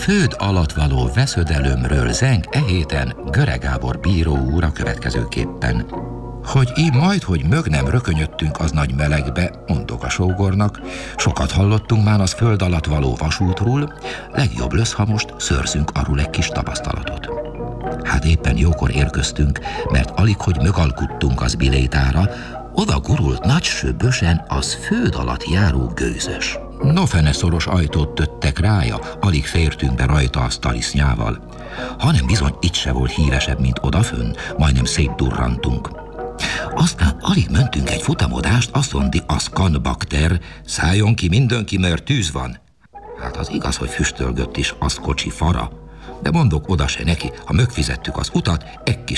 föld alatt való veszödelömről zeng e héten Göre Gábor bíró úr a következőképpen. Hogy így majd, hogy mög nem rökönyödtünk az nagy melegbe, mondok a sógornak, sokat hallottunk már az föld alatt való vasútról, legjobb lesz, ha most szőrzünk arról egy kis tapasztalatot. Hát éppen jókor érkeztünk, mert alig, hogy mögalkuttunk az bilétára, oda gurult nagy söbösen az föld alatt járó gőzös. No fene szoros ajtót töttek rája, alig fértünk be rajta a talisznyával, hanem bizony itt se volt híresebb, mint odafönn, majdnem szétdurrantunk. Aztán alig mentünk egy futamodást, azt mondi az kanbakter, szálljon ki mindenki, mert tűz van. Hát az igaz, hogy füstölgött is az kocsi fara, de mondok oda se neki, ha megfizettük az utat, egy kis